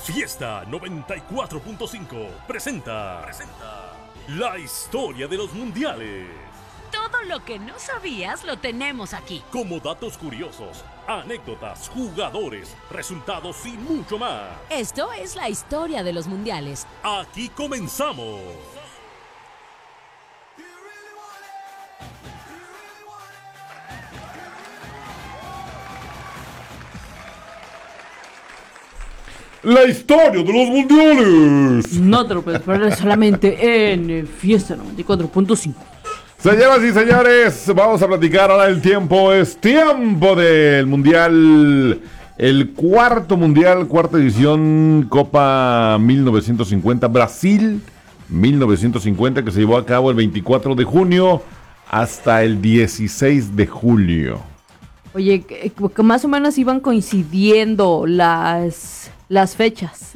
Fiesta 94.5 presenta la historia de los mundiales. Todo lo que no sabías lo tenemos aquí. Como datos curiosos, anécdotas, jugadores, resultados y mucho más. Esto es la historia de los mundiales. Aquí comenzamos. La historia de los mundiales. No te lo puedes perder solamente en Fiesta 94.5. Señoras y señores, vamos a platicar ahora el tiempo. Es tiempo del mundial. El cuarta edición, Copa 1950, Brasil 1950, que se llevó a cabo el 24 de junio hasta el 16 de julio. Oye, que más o menos iban coincidiendo las fechas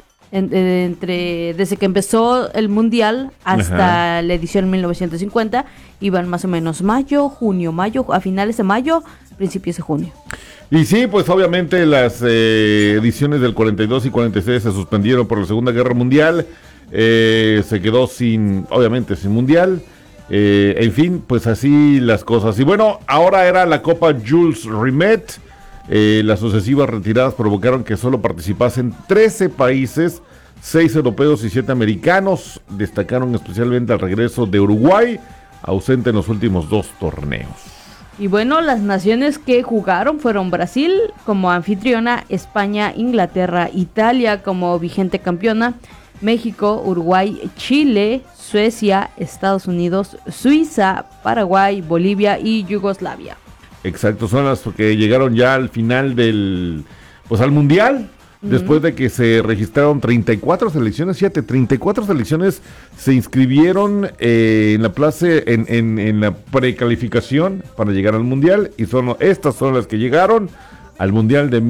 desde que empezó el mundial hasta la edición 1950, iban más o menos mayo, a finales de mayo, principios de junio. Y sí, pues obviamente las ediciones del 42 y 46 se suspendieron por la Segunda Guerra Mundial, se quedó sin mundial, en fin, pues así las cosas. Y bueno, ahora era la Copa Jules Rimet. Las sucesivas retiradas provocaron que solo participasen 13 países, 6 europeos y 7 americanos. Destacaron especialmente el regreso de Uruguay, ausente en los últimos 2 torneos. Y bueno, las naciones que jugaron fueron Brasil como anfitriona, España, Inglaterra, Italia como vigente campeona, México, Uruguay, Chile, Suecia, Estados Unidos, Suiza, Paraguay, Bolivia y Yugoslavia. Exacto, son las que llegaron ya al final al mundial, después de que se registraron 34 selecciones, 34 selecciones se inscribieron en la precalificación para llegar al mundial, y estas son las que llegaron al mundial de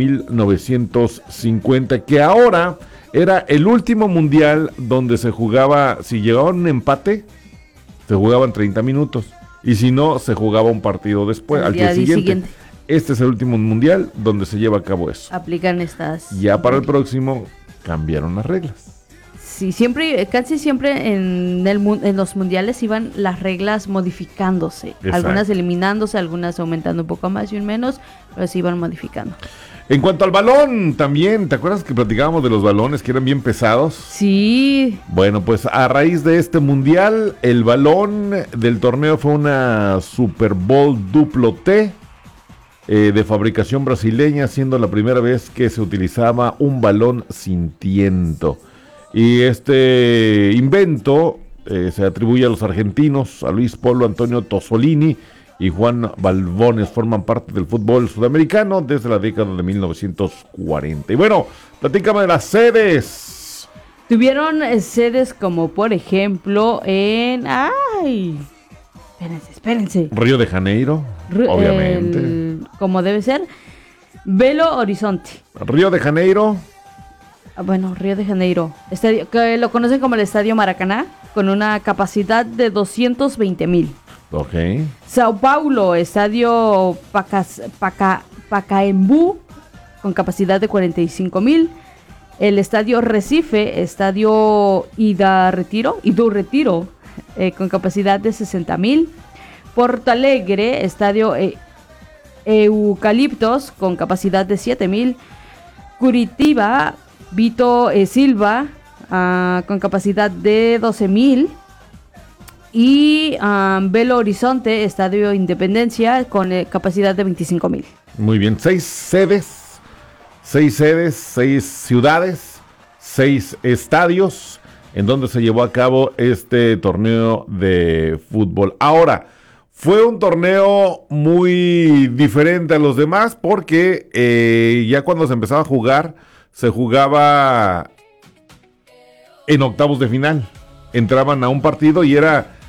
1950, que ahora era el último mundial donde se jugaba, si llegaba un empate, se jugaban 30 minutos. Y si no, se jugaba un partido después, al día siguiente. Este es el último mundial donde se lleva a cabo eso. Aplican estas. Ya para el próximo cambiaron las reglas. Sí, casi siempre en los mundiales iban las reglas modificándose. Exacto. Algunas eliminándose, algunas aumentando un poco más y un menos, pero se iban modificando. En cuanto al balón, también, ¿te acuerdas que platicábamos de los balones que eran bien pesados? Sí. Bueno, pues a raíz de este mundial, el balón del torneo fue una Super Bowl duplo T de fabricación brasileña, siendo la primera vez que se utilizaba un balón sin tiento. Y este invento se atribuye a los argentinos, a Luis Polo Antonio Tosolini y Juan Balbones. Forman parte del fútbol sudamericano desde la década de 1940. Y bueno, platícame de las sedes. Tuvieron sedes como, por ejemplo, en... ¡Ay! Espérense. Río de Janeiro, obviamente. Como debe ser. Belo Horizonte. Río de Janeiro. Bueno, Río de Janeiro. Estadio, que lo conocen como el Estadio Maracaná, con una capacidad de 220,000. Ok. Sao Paulo, Estadio Pacaembu, con capacidad de 45,000. El Estadio Recife, Estadio Idu Retiro, con capacidad de 60,000. Porto Alegre, Estadio Eucaliptos, con capacidad de 7,000. Curitiba, Vito Silva, con capacidad de 12,000. Y Belo Horizonte, Estadio Independencia, con capacidad de 25,000. Muy bien, 6 sedes, 6 ciudades, 6 estadios en donde se llevó a cabo este torneo de fútbol. Ahora, fue un torneo muy diferente a los demás porque ya cuando se empezaba a jugar, se jugaba en octavos de final. Entraban a un partido y era